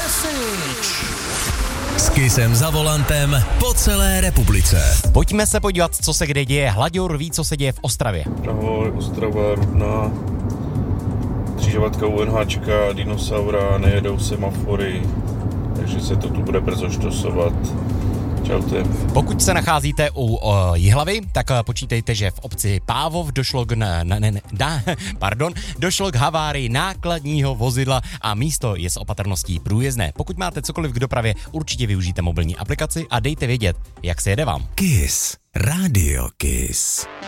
Message s Kissem za volantem po celé republice. Pojďme se podívat, co se kde děje. Hlaďor ví, co se děje v Ostravě. Ahoj, Ostrava, Rudná, křižovatka UNHčka, dinosaura, nejedou semafory, takže se to tu bude brzo štosovat. Čaute. Pokud se nacházíte u Jihlavy, tak počítejte, že v obci Pávov došlo k havárii nákladního vozidla a místo je s opatrností průjezdné. Pokud máte cokoliv k dopravě, určitě využijte mobilní aplikaci a dejte vědět, jak se jede vám. Kiss. Radio Kiss.